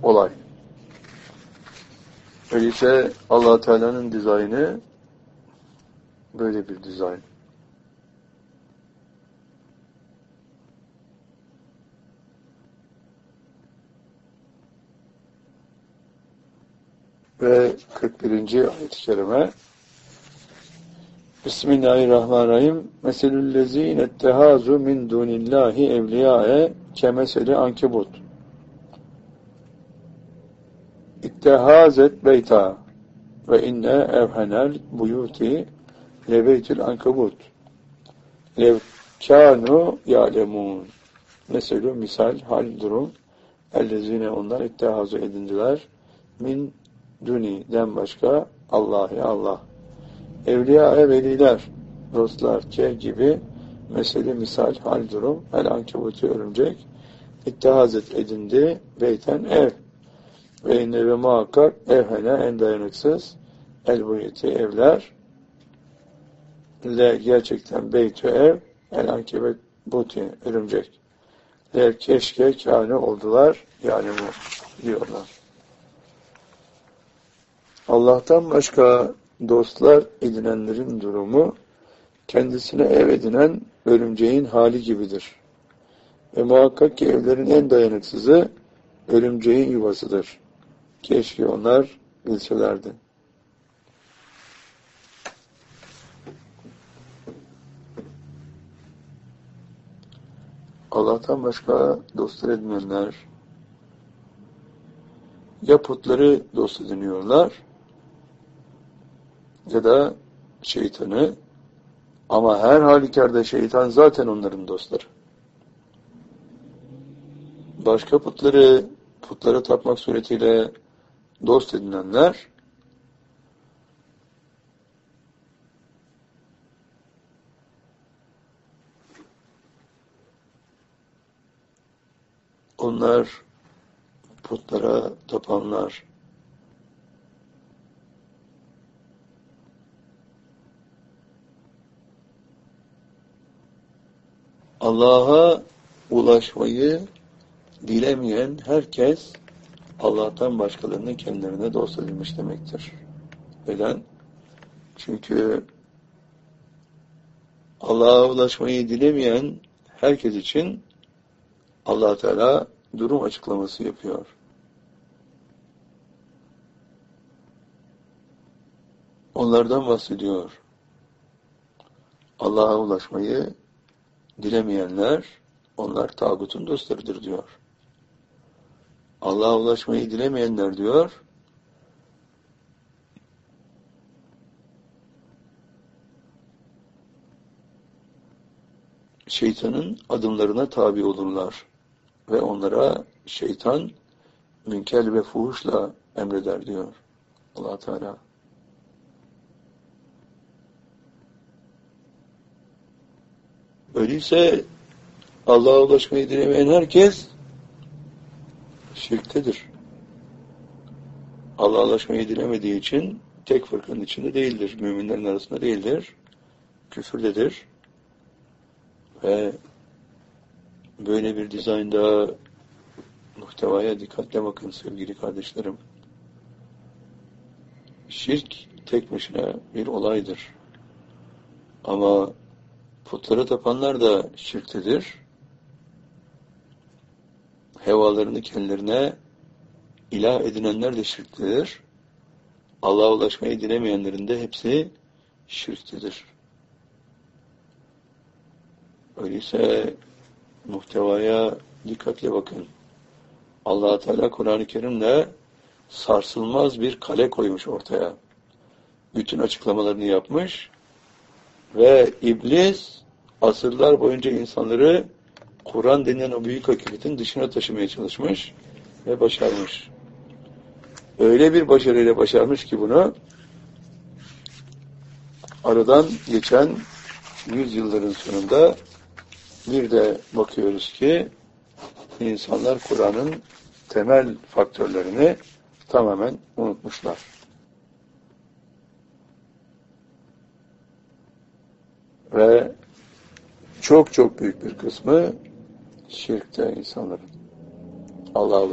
olay. Öyleyse Allah Teala'nın dizaynı böyle bir dizayn. Ve 41. ayet-i kerime Bismillahirrahmanirrahim. Meselüllezîne ettehâzu min dûnillâhi evliyâe kemeseli ankebut. İttehâzet beyta ve inne evhenel buyuti lebeytül ankebut. Lev kânû ya'lemûn. Meselü misal, hal, durum. Ellezîne onlar ittehâzu edindiler. Min duni'den başka Allah. Evliya veliler, dostlar, gibi mesele, misal, hal, durum, el ankebutu örümcek, ittihazet edindi, beyten ev, ve inne ve muhakkak evhene en dayanıksız, el buyeti evler, le gerçekten beytü ev, el ankebuti örümcek, le keşke kâne oldular, yani bu diyorlar. Allah'tan başka dostlar edinenlerin durumu, kendisine ev edinen örümceğin hali gibidir. Ve muhakkak ki evlerin en dayanıksızı örümceğin yuvasıdır. Keşke onlar bilselerdi. Allah'tan başka dostlar edinenler ya putları dost ediniyorlar ya da şeytanı, ama her halükarda şeytan zaten onların dostları. Başka putlara tapmak suretiyle dost edinenler onlar putlara tapanlar Allah'a ulaşmayı dilemeyen herkes Allah'tan başkalarını kendilerine dost edinmiş demektir. Neden? Çünkü Allah'a ulaşmayı dilemeyen herkes için Allah Teala durum açıklaması yapıyor. Onlardan bahsediyor. Allah'a ulaşmayı dilemeyenler, onlar tağutun dostlarıdır diyor. Allah'a ulaşmayı dilemeyenler diyor, şeytanın adımlarına tabi olurlar. Ve onlara şeytan münker ve fuhuşla emreder diyor Allah Teala. Öyleyse Allah'a ulaşmayı dilemeyen herkes şirktedir. Allah'a ulaşmayı dilemediği için tek fırkanın içinde değildir. Müminlerin arasında değildir. Küfürdedir. Ve böyle bir dizaynda muhtevaya dikkatle bakın sevgili kardeşlerim. Şirk tek başına bir olaydır. Ama putlara tapanlar da şirktedir. Hevalarını kendilerine ilah edinenler de şirktedir. Allah'a ulaşmayı dilemeyenlerin de hepsi şirktedir. Öyleyse muhtevaya dikkatle bakın. Allah Teala Kur'an-ı Kerim'le sarsılmaz bir kale koymuş ortaya. Bütün açıklamalarını yapmış ve iblis asırlar boyunca insanları Kur'an denilen o büyük hakikatin dışına taşımaya çalışmış ve başarmış. Öyle bir başarıyla başarmış ki bunu, aradan geçen 100 yılların sonunda bir de bakıyoruz ki insanlar Kur'an'ın temel faktörlerini tamamen unutmuşlar. Ve çok büyük bir kısmı şirkte insanların. Allah'a